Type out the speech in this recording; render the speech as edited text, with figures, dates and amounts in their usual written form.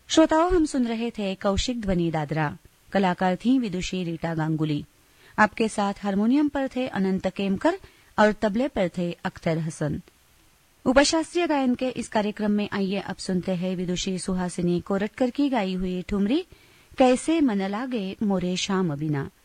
श्रोताओं, हम सुन रहे थे कौशिक ध्वनि दादरा। कलाकार थी विदुषी रीटा गांगुली। आपके साथ हारमोनियम पर थे अनंत केमकर और तबले पर थे अख्तर हसन। उपशास्त्रीय गायन के इस कार्यक्रम में आइए अब सुनते हैं विदुषी सुहासिनी कोरटकर की गाई हुई ठुमरी कैसे मन लागे मोरे श्याम बिना।